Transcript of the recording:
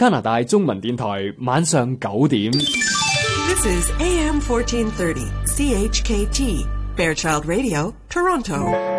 加拿大中文電台晚上9點。 This is AM 1430 CHKT Fairchild Radio, Toronto.